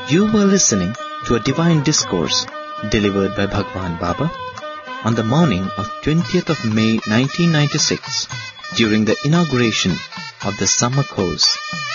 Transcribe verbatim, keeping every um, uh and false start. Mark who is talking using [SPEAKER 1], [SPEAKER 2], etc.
[SPEAKER 1] You were listening to a divine discourse delivered by Bhagwan Baba on the morning of twentieth of May nineteen ninety-six during the inauguration of the summer course